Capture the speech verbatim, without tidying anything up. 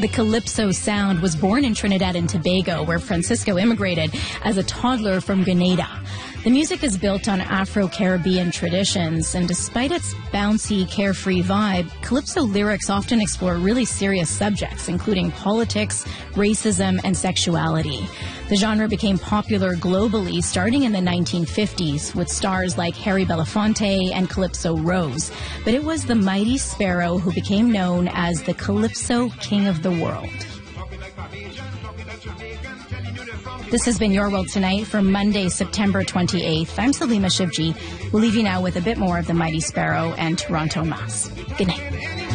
The calypso sound was born in Trinidad and Tobago, where Francisco immigrated as a toddler from Grenada. The music is built on Afro-Caribbean traditions, and despite its bouncy, carefree vibe, calypso lyrics often explore really serious subjects, including politics, racism, and sexuality. The genre became popular globally starting in the nineteen fifties with stars like Harry Belafonte and Calypso Rose. But it was the Mighty Sparrow who became known as the Calypso King of the World. This has been Your World Tonight for Monday, September twenty-eighth. I'm Salima Shivji. We'll leave you now with a bit more of the Mighty Sparrow and Toronto Mass. Good night.